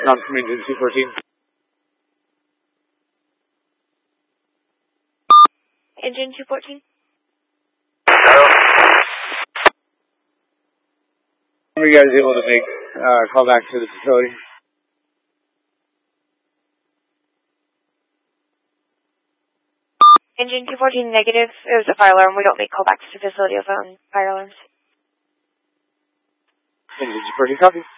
com from Engine 214. Engine 214. Were you guys able to make call back to the facility? Engine 214 negative. It was a fire alarm. We don't make callbacks to facility on fire alarms. Engine 214 copy.